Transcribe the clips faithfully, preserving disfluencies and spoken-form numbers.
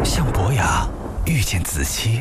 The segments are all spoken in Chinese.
像博雅遇见子期，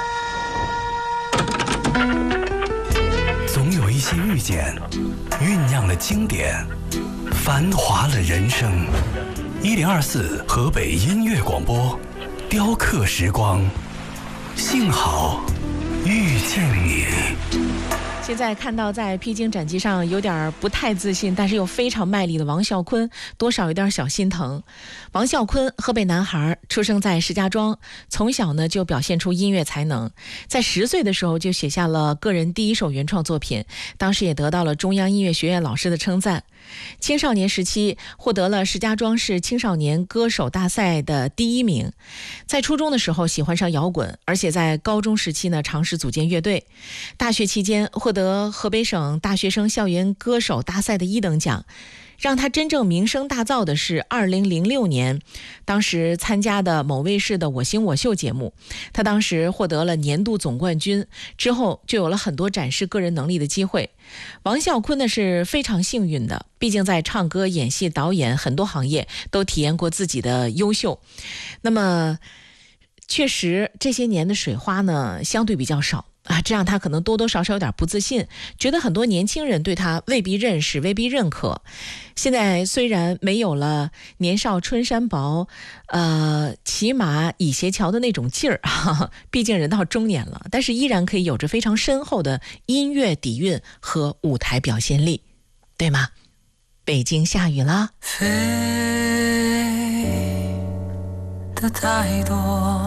总有一些遇见酝酿了经典，繁华了人生。一零二四河北音乐广播，雕刻时光，幸好遇见你。 现在看到在披荆斩棘上有点不太自信，但是又非常卖力的王啸坤，多少有点小心疼。王啸坤，河北男孩，出生在石家庄，从小呢就表现出音乐才能，在十岁的时候就写下了个人第一首原创作品，当时也得到了中央音乐学院老师的称赞。青少年时期获得了石家庄市青少年歌手大赛的第一名。在初中的时候喜欢上摇滚，而且在高中时期呢尝试组建乐队。大学期间获得河北省大学生校园歌手大赛的一等奖。让他真正名声大噪的是二零零六年，当时参加的某卫视的我型我秀节目，他当时获得了年度总冠军，之后就有了很多展示个人能力的机会。王啸坤呢是非常幸运的，毕竟在唱歌、演戏、导演很多行业都体验过自己的优秀。那么确实这些年的水花呢相对比较少啊，这让他可能多多少少有点不自信，觉得很多年轻人对他未必认识，未必认可。现在虽然没有了年少春山薄，呃，骑马倚斜桥的那种劲儿，哈哈，毕竟人到中年了，但是依然可以有着非常深厚的音乐底蕴和舞台表现力，对吗？北京下雨了， 飞的太多，